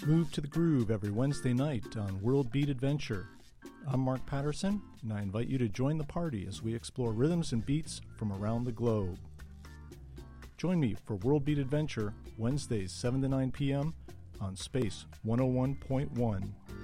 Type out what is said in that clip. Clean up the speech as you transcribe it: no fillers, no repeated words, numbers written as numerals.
Move to the groove every Wednesday night on World Beat Adventure. I'm Mark Patterson, and I invite you to join the party as we explore rhythms and beats from around the globe. Join me for World Beat Adventure, Wednesdays 7 to 9 p.m. on Space 101.1.